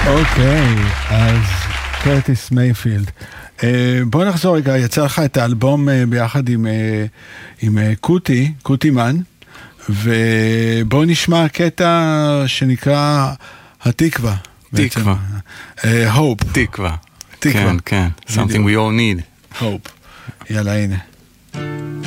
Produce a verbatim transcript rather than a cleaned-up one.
אוקיי, אז קרטיס מייפילד. בוא נחזור רגע, יצא לך את האלבום ביחד עם, עם קוטי, קוטי מן, ובוא נשמע קטע שנקרא התקווה. תקווה. Hope. תקווה. תקווה. כן, כן. Something we all need. Hope. יאללה, הנה.